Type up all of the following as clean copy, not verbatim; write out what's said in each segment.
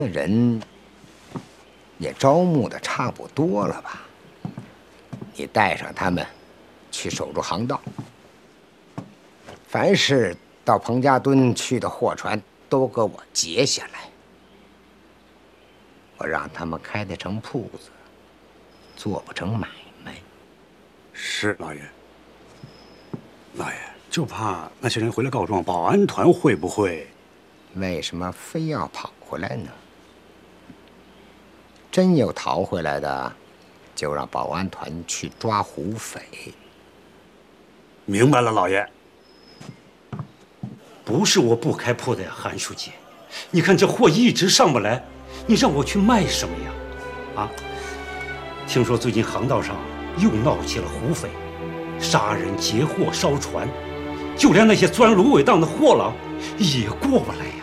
人也招募的差不多了吧？你带上他们去守住航道，凡是到彭家墩去的货船都给我截下来，我让他们开得成铺子，做不成买卖。 是老爷。老爷，就怕那些人回来告状，保安团会不会？ 为什么非要跑回来呢？真有逃回来的，就让保安团去抓胡匪。 明白了，老爷。不是我不开铺的呀，韩书记。你看这货一直上不来，你让我去卖什么呀？啊！听说最近航道上又闹起了胡匪，杀人劫货烧船，就连那些钻芦苇荡的货郎也过不来呀。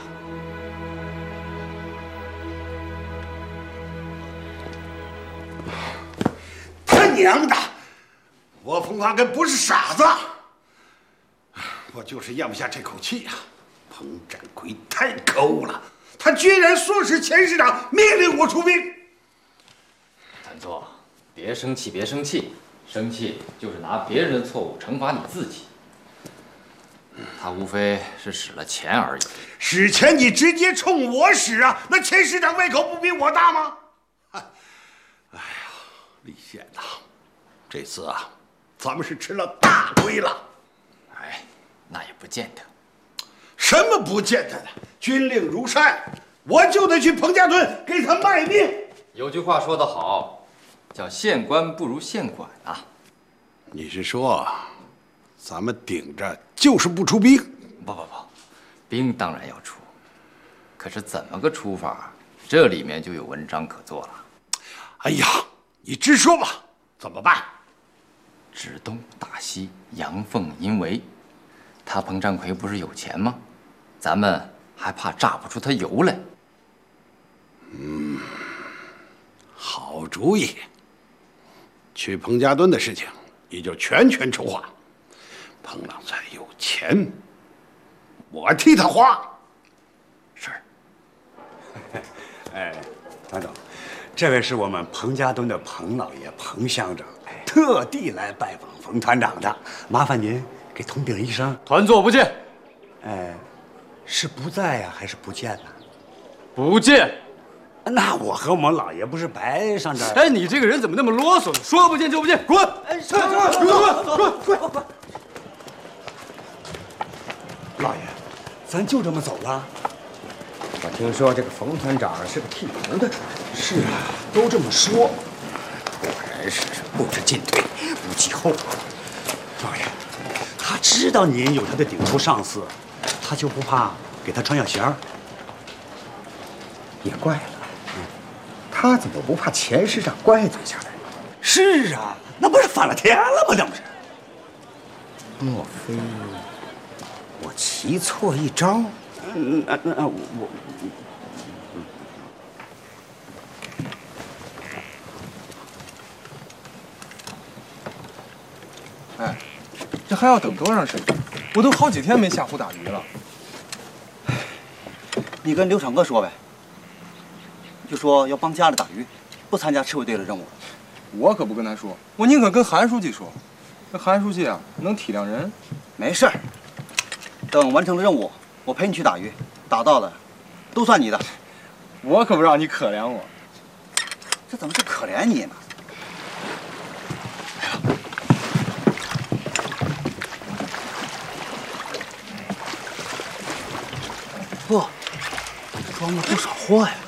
他娘的！我冯华根不是傻子，我就是咽不下这口气呀。彭占奎太可恶了，他居然说是钱市长命令我出兵。 谭座，别生气，别生气，生气就是拿别人的错误惩罚你自己。他无非是使了钱而已。 使钱你直接冲我使啊！那钱市长胃口不比我大吗？哎呀，李县呐，这次啊，咱们是吃了大亏了。 哎，那也不见得。 什么不见得的？军令如山，我就得去彭家墩给他卖命。 有句话说得好，叫县官不如县管啊。 你是说，咱们顶着就是不出兵？ 不，兵当然要出，可是怎么个出法？这里面就有文章可做了。 哎呀，你直说吧，怎么办？ 指东打西，阳奉阴违。他彭占奎不是有钱吗？咱们还怕榨不出他油来？ 好主意。去彭家墩的事情，你就全权筹划。彭朗才有钱，我替他花。 是。 哎，团长，这位是我们彭家墩的彭老爷彭乡长，特地来拜访冯团长的，麻烦您给通禀一声。 团座不见。 是不在呀，还是不见呢？ 不见。 那我和我们老爷不是白上这儿？ 哎，你这个人怎么那么啰嗦呢？说不见就不见，滚！ 哎，滚！老爷，咱就这么走了？ 我听说这个冯团长是个剃头的。 是啊，都这么说。 果然是不知进退，不计后果。 老爷，他知道您有他的顶头上司，他就不怕给他穿小鞋儿？ 也怪了，他怎么不怕钱市长怪罪下来？ 是啊，那不是反了天了吗？那不是？ 莫非我棋错一招？ 我哎，这还要等多长时间？我都好几天没下湖打鱼了。 你跟刘长哥说呗，就说要帮家里打鱼，不参加赤卫队的任务。 我可不跟他说，我宁可跟韩书记说。这韩书记啊，能体谅人。 没事儿，等完成了任务，我陪你去打鱼，打到的都算你的。 我可不让你可怜我。 这怎么是可怜你呢？嚯，装了不少货呀！